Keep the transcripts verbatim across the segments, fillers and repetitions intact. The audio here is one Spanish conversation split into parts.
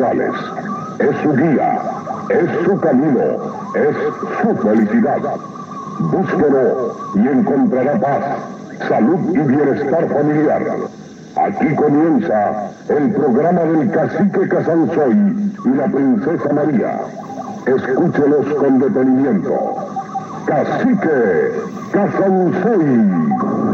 espirituales. Es su guía, es su camino, es su felicidad. Búsquelo y encontrará paz, salud y bienestar familiar. Aquí comienza el programa del Cacique Casansoy y la Princesa María. Escúchelos con detenimiento. Cacique Casansoy.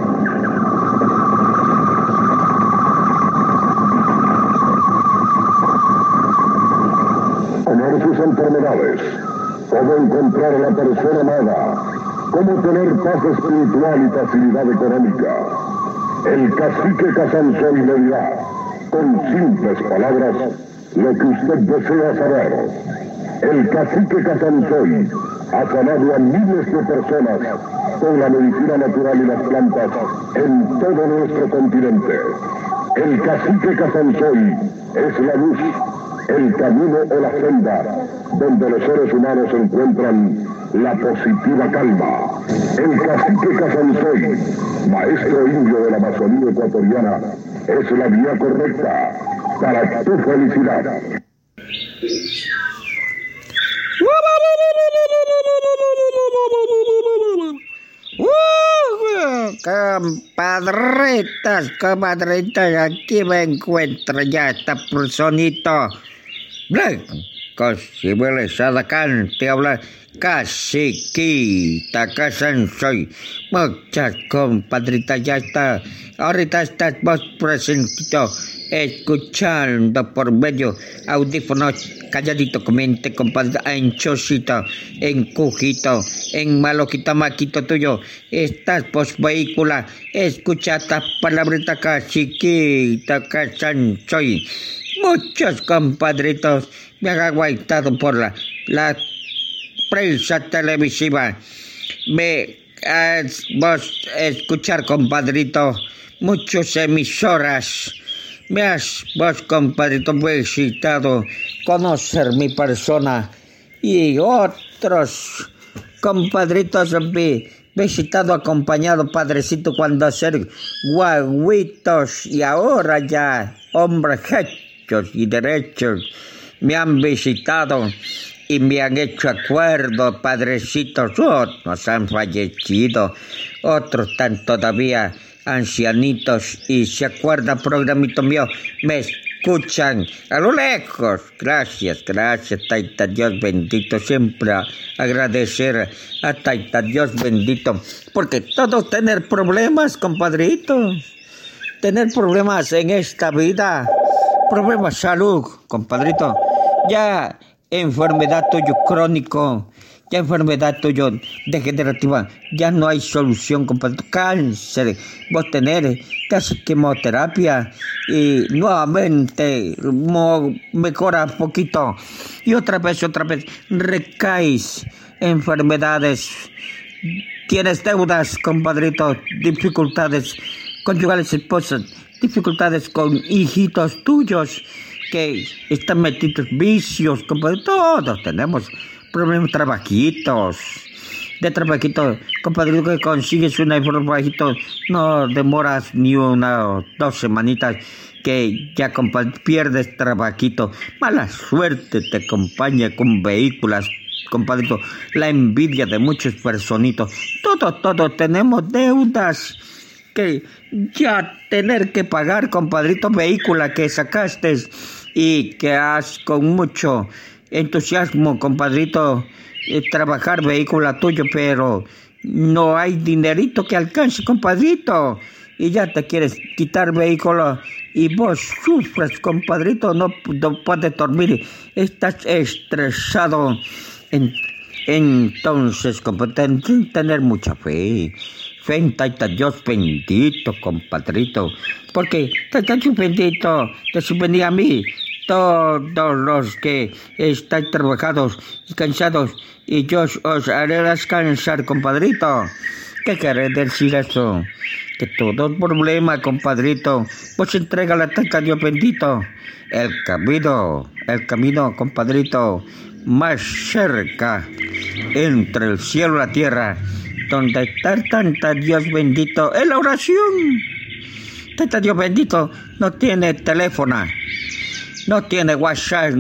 Conocer sus enfermedades, cómo encontrar a la persona amada, cómo tener paz espiritual y facilidad económica. El Cacique Casansoy le dirá, con simples palabras, lo que usted desea saber. El Cacique Casansoy ha sanado a miles de personas con la medicina natural y las plantas en todo nuestro continente. El Cacique Casansoy es la luz, el camino o la senda donde los seres humanos encuentran la positiva calma. El Cacique Casansoy, maestro indio de la Amazonía ecuatoriana, es la vía correcta para tu felicidad. Compadritas, comadritas, aquí me encuentro ya esta personita blanco, civilizada, cante, habla Caciquita Casansoy. Muchas compadritas, ya está, ahorita estás vos presentito, escuchando por medio audífonos, calladito, comente, compadre, en chocito, en cujito, en maloquito, maquito tuyo, estás pos vehícula, escucha esta palabrita Caciquita Casansoy. Muchos compadritos me han aguantado por la, la prensa televisiva. Me has vos escuchar, compadrito, muchas emisoras. Me has vos, compadrito, visitado, conocer mi persona y otros compadritos me visitado, acompañado, padrecito, cuando hacer guaguitos y ahora ya hombres hechos y derechos me han visitado y me han hecho acuerdo, padrecitos. Otros han fallecido, otros están todavía ancianitos y se acuerdan, programito mío, me escuchan a lo lejos. Gracias, gracias, Taita Dios bendito, siempre agradecer a Taita Dios bendito, porque todos tener problemas, compadrito, tener problemas en esta vida, problemas de salud, compadrito, ya enfermedad tuyo crónico, ya enfermedad tuyo degenerativa, ya no hay solución, compadrito. Cáncer, vos tenés que hacer quimioterapia y nuevamente mo, mejora un poquito y otra vez, otra vez recaes enfermedades, tienes deudas, compadrito, dificultades conyugales, esposas, dificultades con hijitos tuyos que están metidos vicios, compadre. Todos tenemos problemas, trabajitos, de trabajito, compadre, que consigues un trabajito, no demoras ni una dos semanitas que ya, compadre, pierdes trabajito. Mala suerte te acompaña con vehículos, compadrito, la envidia de muchos personitos. Todos, todos tenemos deudas que ya tener que pagar, compadrito, vehícula que sacaste y que has con mucho entusiasmo, compadrito, eh, trabajar vehículo tuyo, pero no hay dinerito que alcance, compadrito, y ya te quieres quitar vehículo y vos sufres, compadrito, no, no puedes dormir, estás estresado. En, entonces, compadrito, tener mucha fe. Fe en Taita Dios bendito, compadrito, porque Taita Dios bendito te bendiga a mí, todos los que estáis trabajados y cansados, y yo os haré descansar, compadrito. ¿Qué quiere decir eso? Que todo problema, compadrito, pues entrega la Taita Dios bendito. El camino, el camino, compadrito, más cerca entre el cielo y la tierra, donde está Taita Dios bendito, es la oración. Taita Dios bendito no tiene teléfono, no tiene WhatsApp,